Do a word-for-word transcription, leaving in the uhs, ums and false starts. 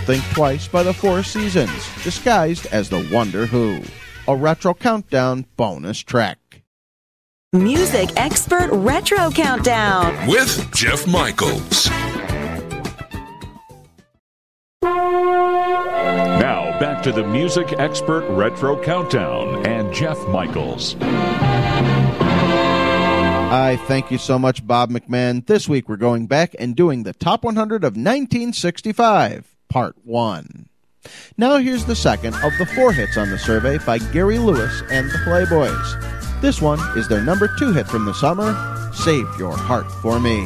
Think Twice by the Four Seasons, disguised as the Wonder Who. A Retro Countdown bonus track. Music Expert Retro Countdown with Jeff Michaels. Now, back to the Music Expert Retro Countdown and Jeff Michaels. I thank you so much, Bob McMahon. This week we're going back and doing the Top one hundred of nineteen sixty-five, Part one. Now here's the second of the four hits on the survey by Gary Lewis and the Playboys. This one is their number two hit from the summer, Save Your Heart for Me.